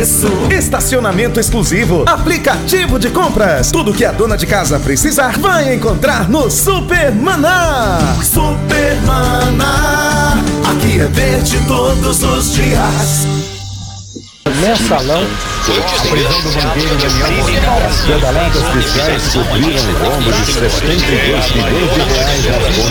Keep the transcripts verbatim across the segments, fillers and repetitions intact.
preço. Estacionamento exclusivo, aplicativo de compras. Tudo que a dona de casa precisar vai encontrar no Super Maná. Super Maná, aqui é verde todos os dias. Mensalão, a prisão do banqueiro Daniel Pedaladas fiscais cobriram o rombo de setenta e dois milhões de reais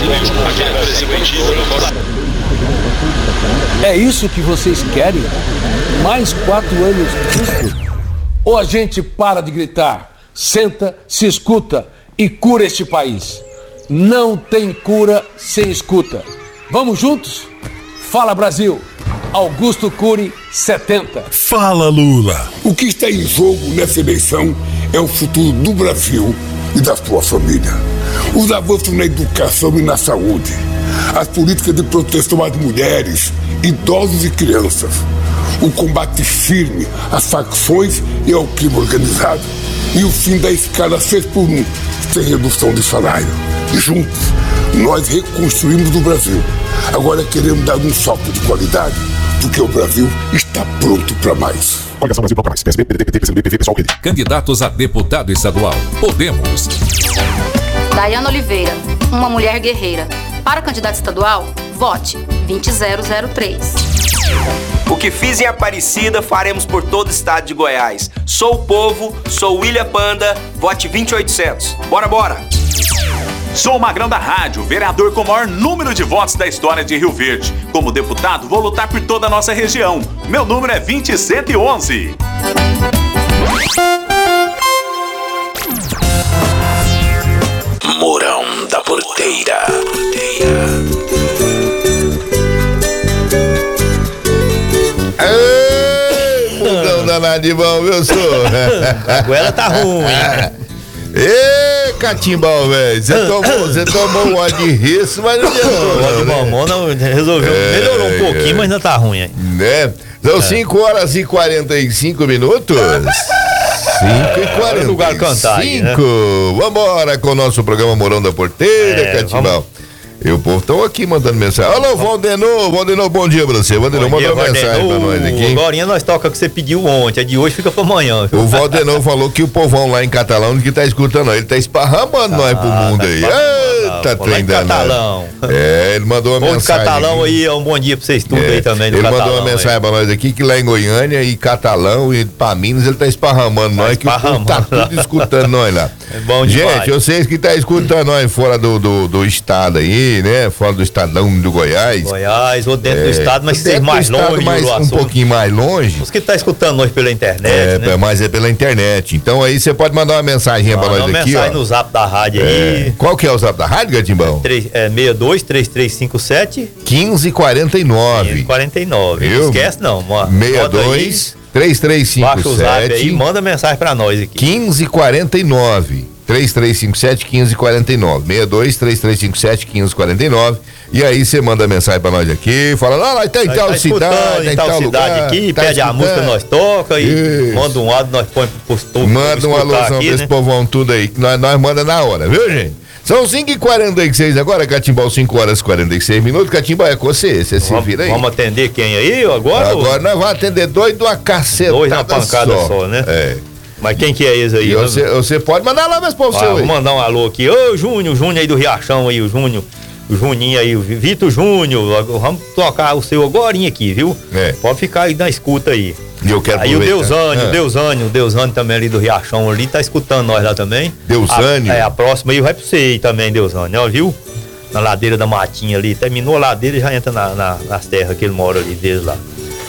nas contas do... É isso que vocês querem? Mais quatro anos disso? Ou a gente para de gritar, senta, se escuta e cura este país? Não tem cura sem escuta. Vamos juntos? Fala, Brasil! Augusto Cury, setenta. Fala, Lula. O que está em jogo nessa eleição é o futuro do Brasil e da sua família. Os avanços na educação e na saúde, as políticas de proteção às mulheres, idosos e crianças, o combate firme às facções e ao crime organizado e o fim da escala seis por um, sem redução de salário. Juntos, nós reconstruímos o Brasil. Agora queremos dar um salto de qualidade, porque o Brasil está pronto para mais. Coligação Brasil Bloco Mais, P S B, P D T, P C do B, P V, Pessoal, P D. Candidatos a deputado estadual. Podemos. Daiana Oliveira, uma mulher guerreira. Para candidato estadual, vote vinte zero zero três. O que fiz em Aparecida, faremos por todo o estado de Goiás. Sou o povo, sou o William Panda, vote vinte e oitocentos. Bora, bora! Sou o Magrão da Rádio, vereador com o maior número de votos da história de Rio Verde. Como deputado, vou lutar por toda a nossa região. Meu número é vinte cento e onze. Mourão da Porteira. Ei, mundão danado de bom, meu senhor. A goela tá ruim. Ê, Catimbão, velho, você tomou, você tomou um óleo de riso, mas não deu. O óleo de bombom não resolveu, é, melhorou um pouquinho, é, mas ainda tá ruim, hein? Né? São cinco horas e quarenta e cinco minutos. cinco e quarenta e cinco. Lugar cantar aí, né? Vambora com o nosso programa Mourão da Porteira, é, Catimbão. Vamos... E o povo estão aqui mandando mensagem. Alô, Valdenor, Valdenor, bom dia pra você. Valdenor mandou mensagem pra nós aqui. Agora nós toca que você pediu ontem, a de hoje fica pra amanhã. Viu? O Valdenor falou que o povão lá em Catalão que tá escutando, ele tá esparramando ah, nós pro mundo tá aí. Eita, trem danado. É, ele mandou uma bom mensagem. Catalão aqui. Aí é um bom dia pra vocês tudo é, aí também. Ele Catalão, mandou uma mensagem aí pra nós aqui que lá em Goiânia e Catalão e pra Minas ele tá esparramando tá nós, que o povo tá tudo escutando nós lá. É bom demais. Gente, vocês que tá escutando nós fora do, do, do estado aí, né? Fora do estadão do Goiás. Goiás, ou dentro é, do estado, mas ser mais longe, mais, um pouquinho mais longe. Os que tá escutando nós pela internet, é, né? Mas é pela internet. Então aí você pode mandar uma mensagem ah, pra nós aqui, ó. Mensagem no zap da rádio é. aí. Qual que é o zap da rádio, Gatimbão? É seis dois, três três cinco sete quinze quarenta e nove. quinze quarenta e nove. Não esquece não. seis dois, três três cinco sete. Baixa o zap aí e manda mensagem pra nós aqui. quinze quarenta e nove. três três cinco sete, quinze quarenta e nove. seis dois, três três cinco sete, quinze quarenta e nove. E aí você manda mensagem pra nós aqui, fala, lá, lá tem tal tá cidade, tem tal, tal lugar, aqui, tá pede escutando. A música, nós toca e Isso. manda um áudio, nós põe pro povo. Manda uma alusão pra esse né? povão tudo aí, que nós, nós manda na hora, viu, gente? São cinco e quarenta e seis agora, Catimbau, cinco horas e quarenta e seis minutos. Catimbau, é com você, você se vira aí. Vamos atender quem aí agora? Agora ou... nós vamos atender dois de uma cacetada Dois na pancada só, só né? É. Mas quem que é esse aí? Você, você pode mandar lá mesmo pra você. Ah, vou mandar um alô aqui. Ô, Júnior, Júnior aí do Riachão aí, o Júnior. O Juninho aí, o Vitor Júnior. Vamos tocar o seu agorinha aqui, viu? É. Pode ficar aí na escuta aí. E eu quero aí o Deusânio, ah. o Deusânio, o Deusânio também ali do Riachão ali, tá escutando nós lá também. Deusânio? A, é, a próxima aí vai pra você aí também, Deusânio, ó, viu? Na ladeira da Matinha ali. Terminou a ladeira e já entra na, na, nas terras que ele mora ali, deles lá.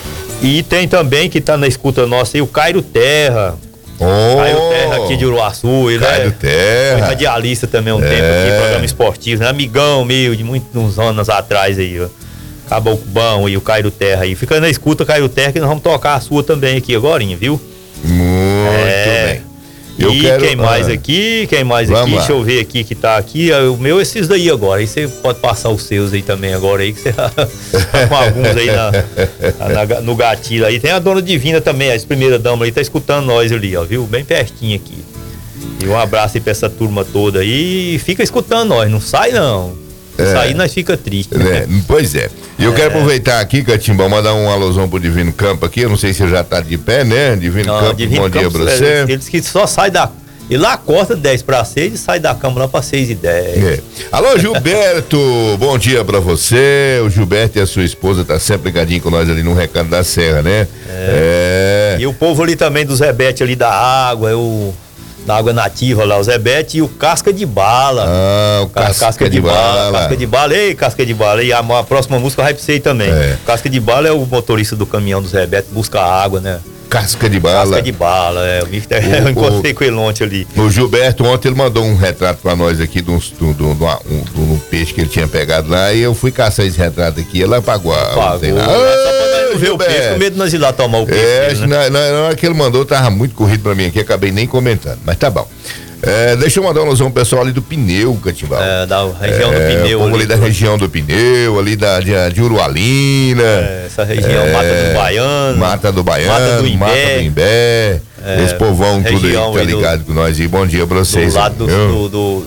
E tem também que tá na escuta nossa aí, o Cairo Terra. Oh, Caio Terra aqui de Uruaçu, ele Caio é, Terra. foi radialista também um é. tempo aqui, programa esportivo, né? Amigão meu de muitos anos atrás aí, ó. Acabou o Cubão e o Caio Terra aí. Fica na escuta, Caio Terra, que nós vamos tocar a sua também aqui agora, viu? Muito é. bem. Eu e quero... quem mais ah. aqui? Quem mais Vamos aqui? lá. Deixa eu ver aqui que tá aqui. O meu é esses daí agora. Aí você pode passar os seus aí também agora aí, que você tá com alguns aí na, na, no gatilho aí. Tem a dona Divina também, a primeira dama aí, tá escutando nós ali, ó, viu? Bem pertinho aqui. E um abraço aí pra essa turma toda aí. E fica escutando nós, não sai não. É. Isso aí nós fica triste. É, pois é. E eu é. quero aproveitar aqui, Catimbão, mandar um alusão pro Divino Campo aqui. Eu não sei se já tá de pé, né? Divino não, Campo, Divino bom Campos, dia pra você. Ele disse que só sai da... E lá acorda dez para seis e sai da cama lá para seis e dez. É. Alô, Gilberto, bom dia pra você. O Gilberto e a sua esposa tá sempre ligadinho com nós ali no Recanto da Serra, né? É. é. E o povo ali também do Zebete ali da água, o... da água nativa lá, o Zebete e o Casca de Bala. Ah, o Casca, casca de, de bala. bala. Casca de Bala, ei, Casca de Bala. E a, a próxima música vai pra você aí também. É. Casca de Bala é o motorista do caminhão do Zebete, busca água, né? Casca de Bala. Casca de Bala, é. O, eu encontrei o, com ele ontem ali. O Gilberto, ontem ele mandou um retrato pra nós aqui de um, de um, de um, de um peixe que ele tinha pegado lá e eu fui caçar esse retrato aqui. Ele apagou. Apagou. Não, só pra ver o peixe, com medo de nós ir lá tomar o peixe. É, dele, né? na, na hora que ele mandou, tava muito corrido pra mim aqui, acabei nem comentando, mas tá bom. É, deixa eu mandar um alusão pro pessoal ali do Pneu, Catimbau. É, da região é, do Pneu. Ali, ali da do... região do Pneu, ali da, de, de Urualina. É, essa região, é, Mata do Baiano. Mata do Baiano, Mata do Imbé. Mata do Imbé é, esse povão tudo aí que tá ligado do, com nós. E bom dia pra vocês. Do lado do, do,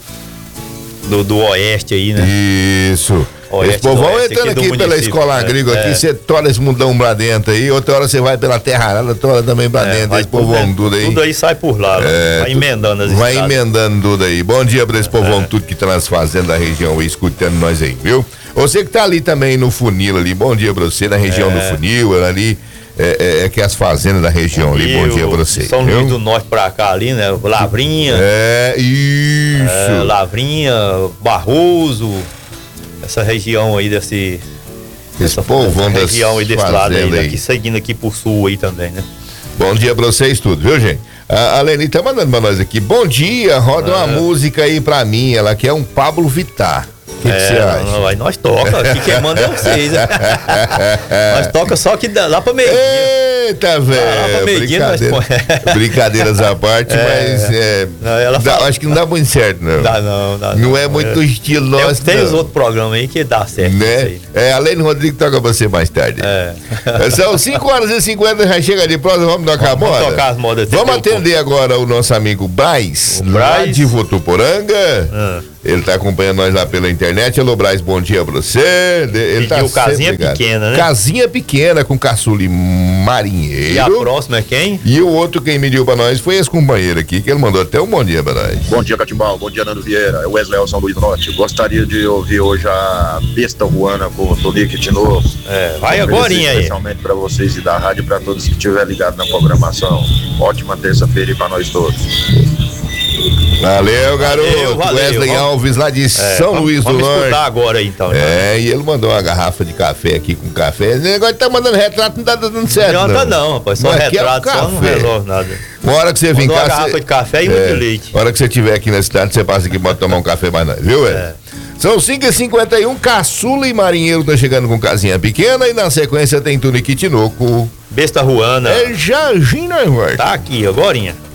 do, do oeste aí, né? Isso. Esse povão entrando aqui, aqui pela escola agrícola, é, aqui você é. tora esse mundão pra dentro aí, outra hora você vai pela terra arada, tora também pra é, dentro, esse povão tudo, tudo aí. Tudo aí sai por lá, é, vai emendando as Vai estradas. emendando tudo aí. Bom dia pra esse povão é. tudo que tá nas fazendas da região aí, escutando nós aí, viu? Você que tá ali também no funil ali, bom dia pra você, na região é. do funil, ali, é, é, é que as fazendas da região funil, ali, bom dia pra você. São Luís do Norte pra cá ali, né? Lavrinha. É, isso. É, Lavrinha, Barroso. Essa região aí desse. Esse povão dessa região aí desse lado aí, aí. Aqui, seguindo aqui por sul aí também, né? Bom dia pra vocês tudo, viu, gente? A, a Leni tá mandando pra nós aqui. Bom dia, roda ah. uma música aí pra mim. Ela quer um Pablo Vittar. O que você é, acha? Não, aí nós toca, aqui quem manda é vocês, né? Nós toca só que lá pra meio. Eita, velho. Brincadeira, brincadeiras à parte, é, mas é, não, ela dá, fala, acho que não dá muito certo, não. Dá não, dá não. Não é muito é, estilo nosso. Tem não. os outros programas aí que dá certo. Né? Aí. É, além do Rodrigo, toca você mais tarde. É. São cinco horas e cinquenta, já chega de prosa, vamos tocar a moda? Vamos tocar as modas. Vamos atender agora o nosso amigo Braz, o lá Braz. de Votuporanga. Ah. Ele tá acompanhando nós lá pela internet. Alô, Braz, bom dia pra você. Ele tá casinha ligado. pequena, né? Casinha pequena com caçule marinheiro. E a próxima é quem? E o outro quem mediu pra nós foi esse companheiro aqui, que ele mandou até um bom dia pra nós. Bom dia, Catimbau. Bom dia, Nando Vieira. É o Wesley, São Luís do Norte. Gostaria de ouvir hoje a Besta Ruana com o Tonique de novo. É, vai agorinha aí. Especialmente pra vocês e da rádio, pra todos que estiverem ligados na programação. Ótima terça-feira e pra nós todos. Valeu, garoto. Valeu, valeu. Wesley vamos... Alves, lá de é, São vamos, Luís do vamos Norte. Vamos agora, então. É, e ele mandou uma garrafa de café aqui com café. Esse negócio tá mandando retrato, não tá dando certo. Não, não. tá não, rapaz. Só mas retrato, é só não resolve nada. Uma hora que você vir cá. Uma garrafa cê... de café e muito é, leite. Uma hora que você estiver aqui na cidade, você passa aqui e pode tomar um café mais nós, viu, Wesley? É. São cinco e cinquenta e um, Caçula e Marinheiro tá chegando com casinha pequena e na sequência tem Tunique Tinoco. Besta Ruana. É Jardim Norte. Tá aqui, agorinha.